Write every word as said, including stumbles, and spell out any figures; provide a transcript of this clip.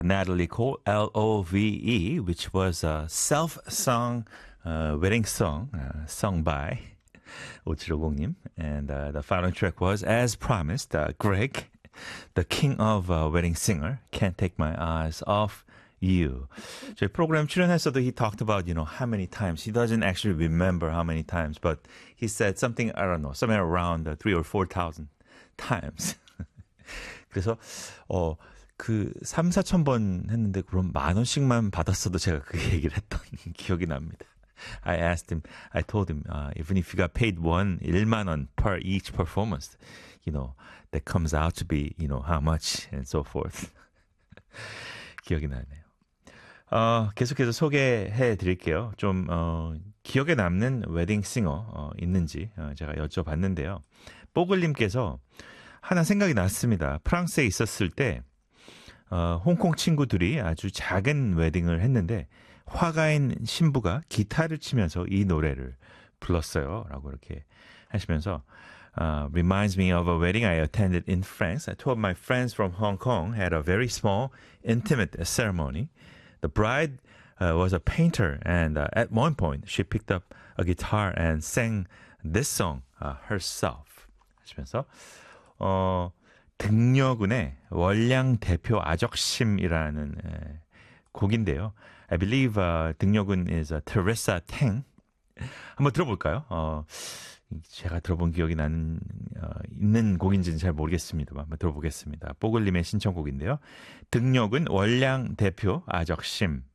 Natalie Cole, L O V E, which was a self-sung uh, wedding song uh, sung by 오칠오공님. And uh, the final track was, as promised, uh, Greg, the king of uh, wedding singer, Can't Take My Eyes Off You. 저희 프로그램 출연했어도 he talked about, you know, how many times. He doesn't actually remember how many times, but he said something, I don't know, somewhere around uh, three or four thousand times. 그래서 어, 그 삼, 사천 번 했는데 그럼 만 원씩만 받았어도 제가 그 얘기를 했던 기억이 납니다. I asked him, I told him, uh, even if you got paid one, 일만 원 per each performance, you know, that comes out to be, you know, how much and so forth. 기억이 나네요. 어, 계속해서 소개해 드릴게요. 좀 어, 기억에 남는 웨딩 싱어 어, 있는지 어, 제가 여쭤봤는데요. 뽀글님께서 하나 생각이 났습니다. 프랑스에 있었을 때 어, 홍콩 친구들이 아주 작은 웨딩을 했는데 화가인 신부가 기타를 치면서 이 노래를 불렀어요. 라고 이렇게 하시면서 uh, reminds me of a wedding I attended in France. Two of my friends from Hong Kong had a very small, intimate ceremony. The bride uh, was a painter, and uh, at one point she picked up a guitar and sang this song uh, herself. 하시면서 어, 등려군의 월량 대표 아적심이라는 에, 곡인데요. I believe uh, 등려군 is uh, Teresa Teng. 한번 들어볼까요? 어, 제가 들어본 기억이 나는 어, 있는 곡인지는 잘 모르겠습니다만 한번 들어보겠습니다. 뽀글님의 신청곡인데요. 등려군 월량 대표 아적심.